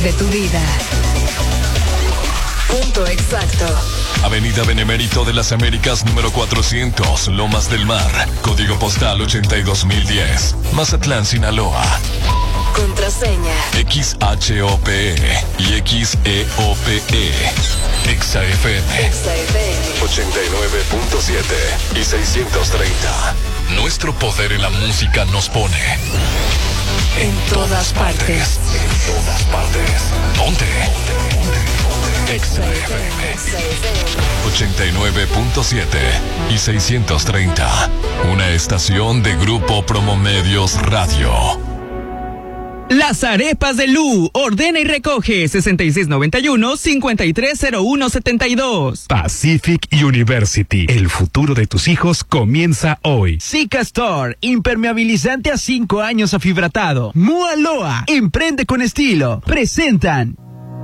de tu vida. Punto exacto. Avenida Benemérito de las Américas número 400, Lomas del Mar, código postal 82010, Mazatlán, Sinaloa. Contraseña XHOPE y XEOPE. XAFM 89.7 y 630. Nuestro poder en la música nos pone en todas partes. En todas partes. ¿Dónde? XAFM 89.7 y 630. Una estación de Grupo Promomedios Radio. Las arepas de Lu. Ordena y recoge 6691-530172. Pacific University. El futuro de tus hijos comienza hoy. Zika Store. Impermeabilizante a 5 años afibratado. Mualoa. Emprende con estilo. Presentan.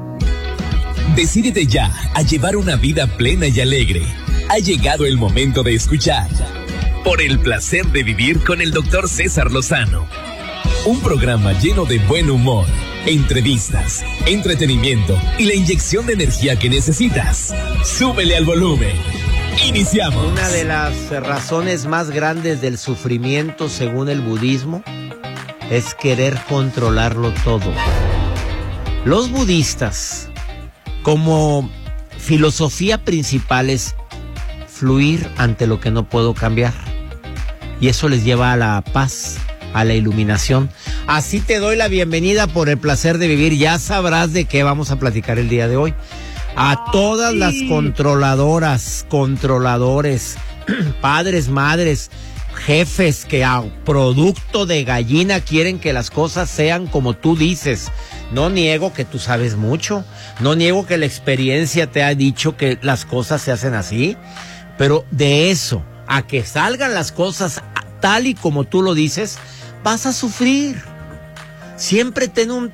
Decídete ya a llevar una vida plena y alegre. Ha llegado el momento de escuchar Por el placer de vivir con el Dr. César Lozano. Un programa lleno de buen humor, entrevistas, entretenimiento y la inyección de energía que necesitas. Súbele al volumen. Iniciamos. Una de las razones más grandes del sufrimiento, según el budismo, es querer controlarlo todo. Los budistas, como filosofía principal, es fluir ante lo que no puedo cambiar. Y eso les lleva a la paz, a la iluminación. Así te doy la bienvenida por el placer de vivir. Ya sabrás de qué vamos a platicar el día de hoy. A todas las controladoras, controladores, padres, madres, jefes que a producto de gallina quieren que las cosas sean como tú dices. No niego que tú sabes mucho, no niego que la experiencia te ha dicho que las cosas se hacen así, pero de eso a que salgan las cosas tal y como tú lo dices, vas a sufrir. Siempre ten un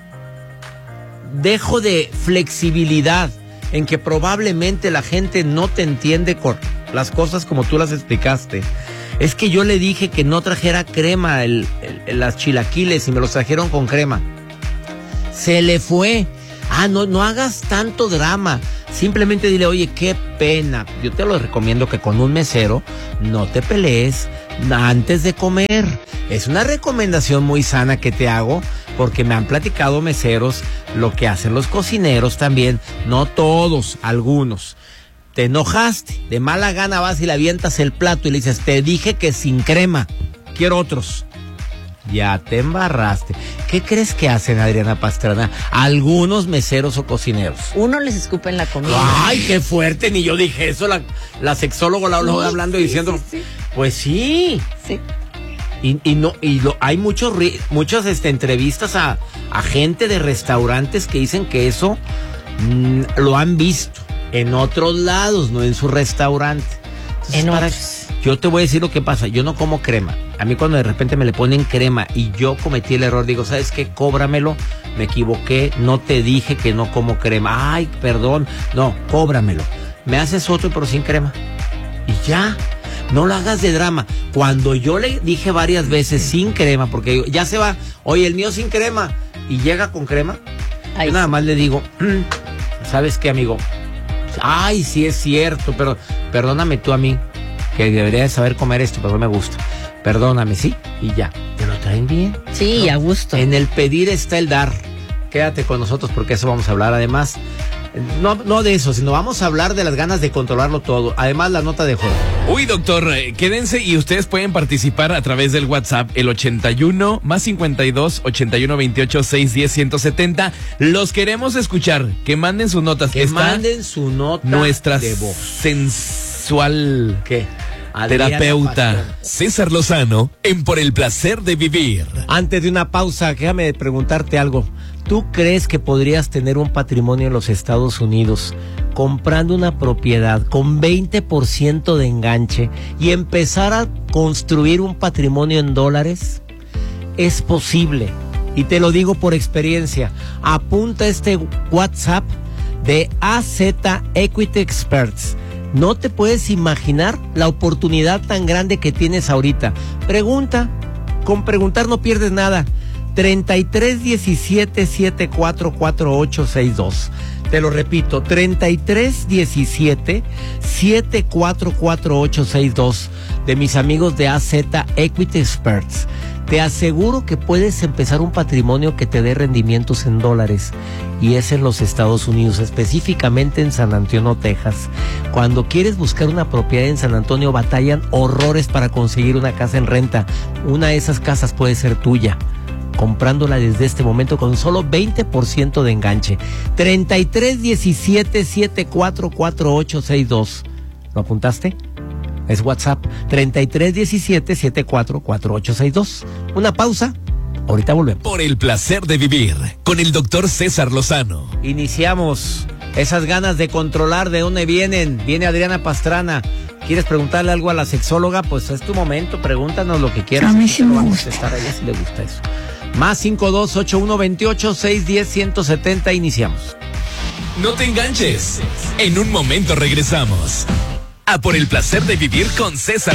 dejo de flexibilidad en que probablemente la gente no te entiende con las cosas como tú las explicaste. Es que yo le dije que no trajera crema las chilaquiles y me los trajeron con crema. Se le fue. No hagas tanto drama. Simplemente dile, oye, qué pena. Yo te lo recomiendo que con un mesero no te pelees antes de comer. Es una recomendación muy sana que te hago, porque me han platicado meseros lo que hacen los cocineros también. No todos, algunos. Te enojaste, de mala gana vas y le avientas el plato y le dices, te dije que sin crema, quiero otros. Ya te embarraste. ¿Qué crees que hacen, Adriana Pastrana, algunos meseros o cocineros? Uno les escupe en la comida. ¡Ay, qué fuerte! Ni yo dije eso. La sexóloga la habló hablando y diciendo. Sí. Pues sí. Sí. Hay muchas entrevistas a gente de restaurantes que dicen que eso lo han visto en otros lados, no en su restaurante. Entonces, yo te voy a decir lo que pasa. Yo no como crema. A mí cuando de repente me le ponen crema y yo cometí el error, digo, ¿sabes qué? Cóbramelo. Me equivoqué. No te dije que no como crema. Ay, perdón. No, cóbramelo. Me haces otro pero sin crema. Y ya. No lo hagas de drama. Cuando yo le dije varias veces sin crema, porque ya se va, oye, el mío sin crema, y llega con crema, yo nada más le digo, ¿sabes qué, amigo? Ay, sí es cierto, pero perdóname tú a mí, que debería de saber comer esto, pero no me gusta. Perdóname, sí, y ya. ¿Te lo traen bien? Sí, ¿no? A gusto. En el pedir está el dar. Quédate con nosotros porque eso vamos a hablar. Además, no de eso, sino vamos a hablar de las ganas de controlarlo todo. Además, la nota de juego. Uy, doctor, quédense y ustedes pueden participar a través del WhatsApp, el 81 más 52 81 28 610 170. Los queremos escuchar. Que manden sus notas. Manden su nota nuestra de voz. Sensual. ¿Qué? Terapeuta César Lozano en Por el placer de vivir. Antes de una pausa, déjame preguntarte algo. ¿Tú crees que podrías tener un patrimonio en los Estados Unidos comprando una propiedad con 20% de enganche y empezar a construir un patrimonio en dólares? Es posible. Y te lo digo por experiencia. Apunta este WhatsApp de AZ Equity Experts. No te puedes imaginar la oportunidad tan grande que tienes ahorita. Pregunta. Con preguntar no pierdes nada. 3317-744862. Te lo repito, 3317-744862 de mis amigos de AZ Equity Experts. Te aseguro que puedes empezar un patrimonio que te dé rendimientos en dólares, y es en los Estados Unidos, específicamente en San Antonio, Texas. Cuando quieres buscar una propiedad en San Antonio, batallan horrores para conseguir una casa en renta. Una de esas casas puede ser tuya, comprándola desde este momento con solo 20% de enganche. 3317-744862. ¿Lo apuntaste? Es WhatsApp, 3317-744862. Una pausa, ahorita volvemos. Por el placer de vivir, con el doctor César Lozano. Iniciamos. Esas ganas de controlar, ¿de dónde vienen? Viene Adriana Pastrana. ¿Quieres preguntarle algo a la sexóloga? Pues es tu momento, pregúntanos lo que quieras. A mí sí me gusta. A ella sí le gusta eso. Más 528128610170. Iniciamos. No te enganches. En un momento regresamos. A por el placer de vivir con César